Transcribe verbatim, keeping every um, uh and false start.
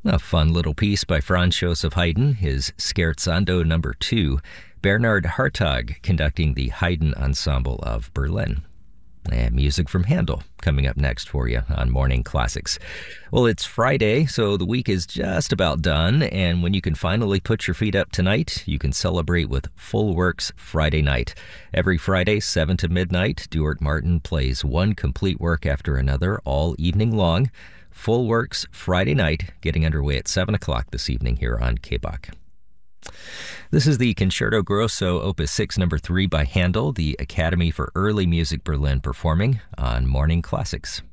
A fun little piece by Franz Joseph Haydn, his Scherzando number two, Bernhard Hartog conducting the Haydn Ensemble of Berlin. And music from Handel coming up next for you on Morning Classics. Well, it's Friday, so the week is just about done, and when you can finally put your feet up tonight, you can celebrate with Full Works Friday Night. Every Friday, seven to midnight, Duart Martin plays one complete work after another all evening long. Full Works Friday Night, getting underway at seven o'clock this evening here on K B O C. This is the Concerto Grosso Opus six number three by Handel, the Academy for Early Music Berlin performing on Morning Classics.